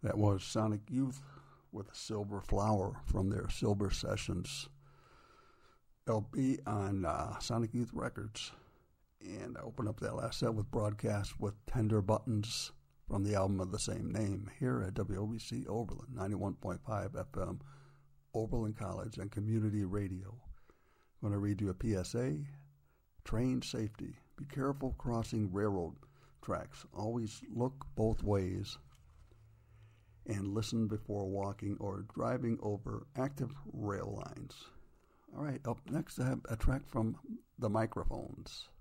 That was Sonic Youth with a Silver Flower from their Silver Sessions LP on Sonic Youth Records. And I opened up that last set with Broadcast with Tender Buttons from the album of the same name here at WOBC Oberlin, 91.5 FM, Oberlin College and Community Radio. I'm going to read you a PSA. Train safety. Be careful crossing railroad tracks. Always look both ways and listen before walking or driving over active rail lines. All right, up next I have a track from The Microphones.